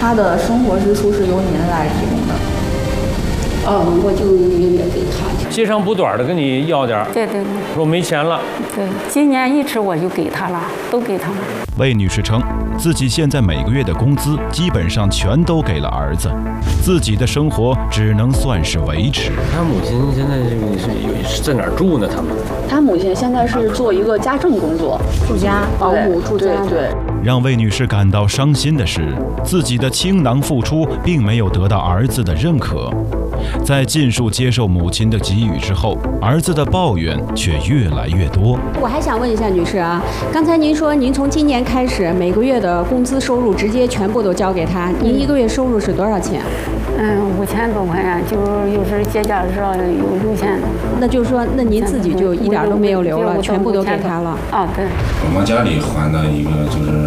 他的生活支出是由您来提供的。 我就应该给他去。 接长补短的跟你要点儿， 对对对， 说没钱了。 对，今年一直我就给他了，都给他了。 魏女士称，自己现在每个月的工资基本上全都给了儿子，自己的生活只能算是维持。 他母亲现在是在哪儿住呢？ 他母亲现在是做一个家政工作， 住家保姆住家。 对。 让魏女士感到伤心的是，自己的倾囊付出并没有得到儿子的认可。在尽数接受母亲的给予之后，儿子的抱怨却越来越多。 我还想问一下女士啊，刚才您说您从今年开始每个月的工资收入直接全部都交给他，您一个月收入是多少钱 ？5000多块钱，就是有时节假日有6000的。 那就是说，那您自己就一点都没有留了，全部都给他了。 对。 我们家里还的一个就是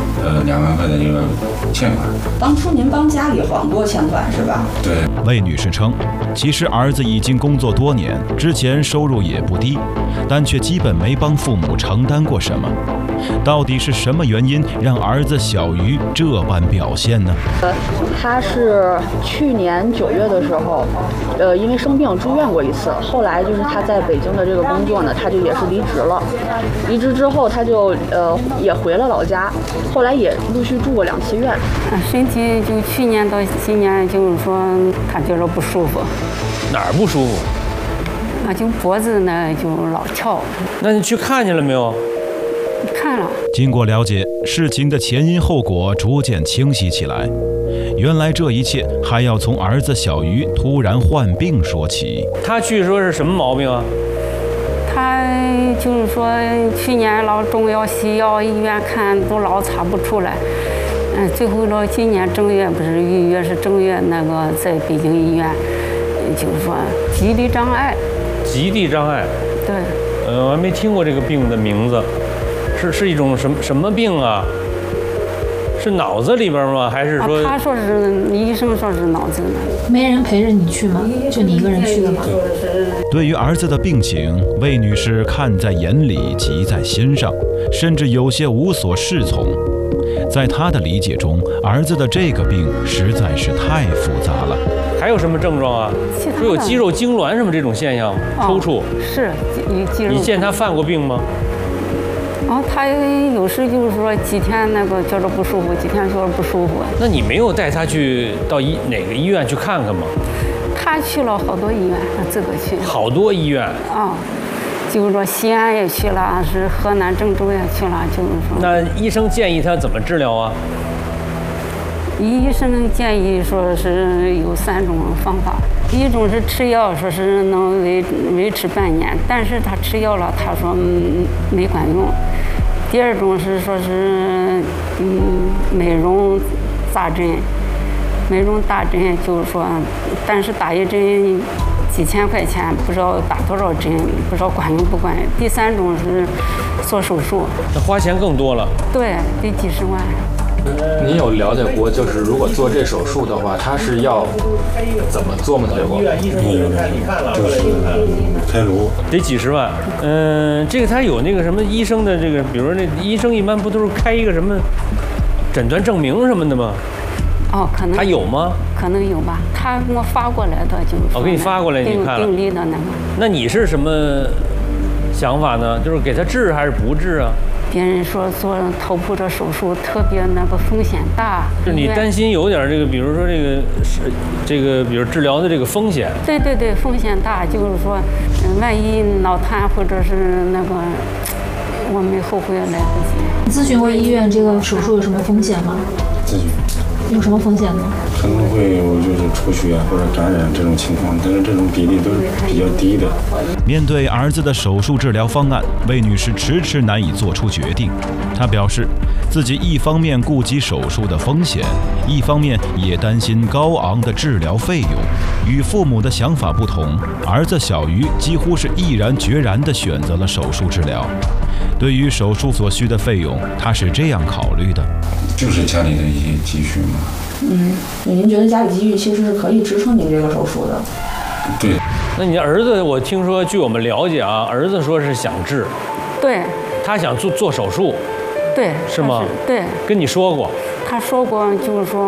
2万块的一个欠款。 当初您帮家里还过欠款是吧？ 对。 魏女士称，其实儿子已经工作多年，之前收入也不低，但却基本没帮父母承担过什么。到底是什么原因让儿子小鱼这般表现呢？ 他是去年9月的时候，因为生病住院过一次，后来就是他在北京的这个工作呢，他就也是离职了。离职之后，他就也回了老家，后来也陆续住过2次院。 身体就去年到今年，就是说他觉着不舒服。 哪儿不舒服？ 就脖子呢就老跳。 那你去看去了没有？ 看了。 经过了解，事情的前因后果逐渐清晰起来。原来这一切还要从儿子小鱼突然患病说起。 他据说是什么毛病啊？ 他就是说去年老中药西药医院看都老查不出来，最后到今年正月不是预约是正月那个在北京医院，就是说极地障碍。 极地障碍。 对。 我还没听过这个病的名字，是一种什么病啊？是脑子里边吗？还是说？ 他说是医生说是脑子的。 没人陪着你去吗？就你一个人去的吗？ 对于儿子的病情，魏女士看在眼里，急在心上，甚至有些无所适从。在她的理解中，儿子的这个病实在是太复杂了。 还有什么症状啊？说有肌肉痉挛什么这种现象，抽搐。 是肌肉。 你见他犯过病吗？ 他有时就是说几天那个觉着不舒服，几天觉着不舒服。 那你没有带他去到哪个医院去看看吗？ 他去了好多医院，他自个去。 好多医院。 就是说西安也去了，是河南郑州也去了，就是说。 那医生建议他怎么治疗啊？ 医生建议说是有3种方法，一种是吃药，说是能维持半年，但是他吃药了，他说没管用。第2种是说是美容扎针，美容打针就是说，但是打一针几千块钱，不知道打多少针，不知道管用不管用。第3种是做手术， 那花钱更多了。 对，得几10万。 您有了解过，就是如果做这手术的话，他是要怎么做吗？了解过？ 就是开颅， 得几10万。这个他有那个什么医生的这个，比如说那医生一般不都是开一个什么诊断证明什么的吗？ 可能他有吗？ 可能有吧，他给我发过来的，就是我给你发过来，你看了病历的那个。 那你是什么想法呢？就是给他治还是不治啊？ 别人说做头部的手术特别那个风险大， 就你担心有点这个，比如说这个，比如治疗的这个风险。 对，风险大，就是说，万一脑瘫或者是那个，我们后悔来不及。 咨询过医院这个手术有什么风险吗？ 咨询。 有什么风险呢？ 可能会有就是出血或者感染这种情况，但是这种比例都是比较低的。 面对儿子的手术治疗方案，魏女士迟迟难以做出决定。她表示，自己一方面顾及手术的风险，一方面也担心高昂的治疗费用。与父母的想法不同，儿子小鱼几乎是毅然决然地选择了手术治疗。对于手术所需的费用，他是这样考虑的： 就是家里的一些积蓄嘛。 您觉得家里积蓄其实是可以支撑您这个手术的？ 对。 那你儿子，我听说，据我们了解啊，儿子说是想治。 对。 他想做手术。 对。 是吗？ 对。 跟你说过。 他说过，就是说。